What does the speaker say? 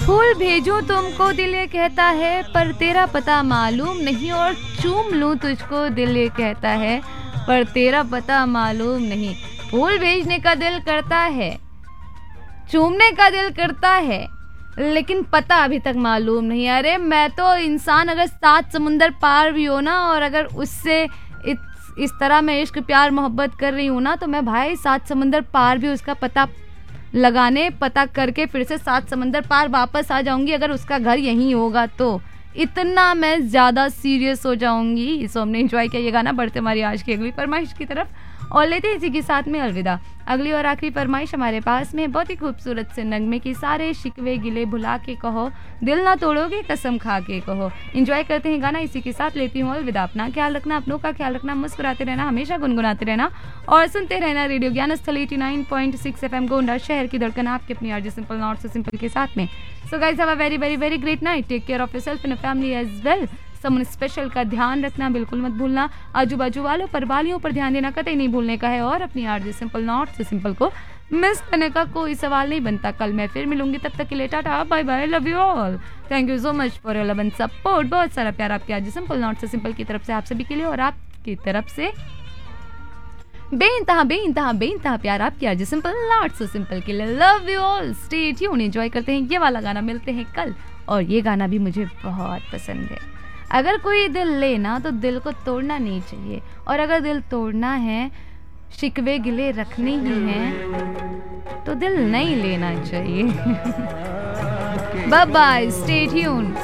फूल भेजूं तुमको दिल ये कहता है, पर तेरा पता मालूम नहीं, और चूम लूं तुझको दिल ये कहता है, पर तेरा पता मालूम नहीं। फूल भेजने का दिल करता है, चूमने का दिल करता है, लेकिन पता अभी तक मालूम नहीं। अरे मैं तो इंसान अगर 7 समुंदर पार भी हो ना, और अगर उससे इस तरह मैं इश्क प्यार मोहब्बत कर रही हूँ ना, तो मैं भाई 7 समुंदर पार भी उसका पता करके फिर से 7 समंदर पार वापस आ जाऊंगी, अगर उसका घर यहीं होगा तो। इतना मैं ज़्यादा सीरियस हो जाऊंगी। सो हमने एंजॉय किया ये गाना। बढ़ते हमारी आज की अगली फरमाइश की तरफ और लेते हैं इसी के साथ में अलविदा। अगली और आखिरी फरमाइश हमारे पास में बहुत ही खूबसूरत से नगमे की, सारे शिकवे गिले भुला के कहो, दिल ना तोड़ोगे कसम खा के कहो। एंजॉय करते हैं गाना, इसी के साथ लेती हूँ अलविदा। अपना ख्याल रखना, अपनों का ख्याल रखना, मुस्कुराते रहना, हमेशा गुनगुनाते रहना और सुनते रहना रेडियो ज्ञानस्थल 89.6 FM गोंडा, शहर की धड़कन, आपके अपनी RJ simple not so simple के साथ में। So guys have a very very very great night. Take care of yourself and family as well. Summon special का ध्यान रखना बिल्कुल मत भूलना। आजू बाजू वालों पर वालियों पर ध्यान देना कतई नहीं भूलने का है। और अपनी RJ simple not so simple को मिस करने का कोई सवाल नहीं बनता। कल मैं फिर मिलूंगी, तब तक के लिए tata bye bye, love you all, thank you so much for your love and support. बहुत सारा प्यार आपके RJ simple not so simple की तरफ से आप सभी के लिए, और आपकी तरफ से बेइंतहा बेइंतहा बेइंतहा प्यार आपकी RJ simple not so simple के लिए। Love you all, stay tune, enjoy करते हैं ये वाला गाना। मिलते हैं कल, और ये गाना भी मुझे बहुत पसंद है। अगर कोई दिल लेना तो दिल को तोड़ना नहीं चाहिए, और अगर दिल तोड़ना है, शिकवे गिले रखने ही हैं, तो दिल नहीं लेना चाहिए। Bye bye, stay tune.